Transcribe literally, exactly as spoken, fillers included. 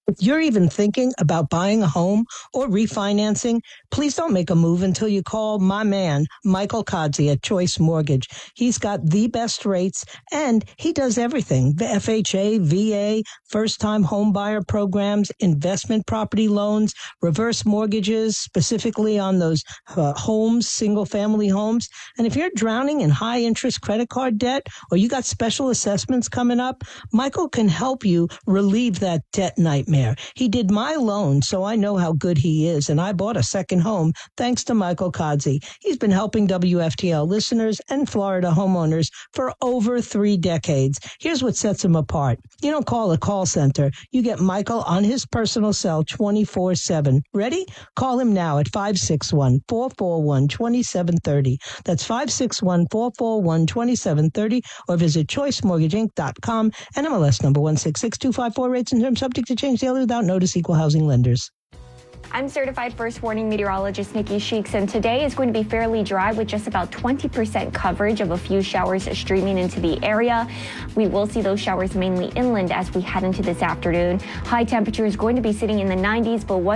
If you're even thinking about buying a home or refinancing, please don't make a move until you call my man, Michael Kodzie at Choice Mortgage. He's got the best rates and he does everything. The F H A, V A, first-time home buyer programs, investment property loans, reverse mortgages, specifically on those uh, homes, single-family homes. And if you're drowning in high-interest credit card debt or you got special assessments coming up, Michael can help you relieve that debt nightmare. He did my loan, so I know how good he is, and I bought a second home thanks to Michael Kodzie. He's been helping W F T L listeners and Florida homeowners for over three decades. Here's what sets him apart. You don't call a call center. You get Michael on his personal cell twenty-four seven. Ready? Call him now at five six one, four four one, two seven three zero. That's five six one, four four one, two seven three zero or visit choice mortgage inc dot com and M L S number one six six two five four. Rates and terms subject to change daily without notice. Equal housing lenders. I'm certified first warning meteorologist Nikki Sheeks, and today is going to be fairly dry with just about twenty percent coverage of a few showers streaming into the area. We will see those showers mainly inland as we head into this afternoon. High temperature is going to be sitting in the nineties, but what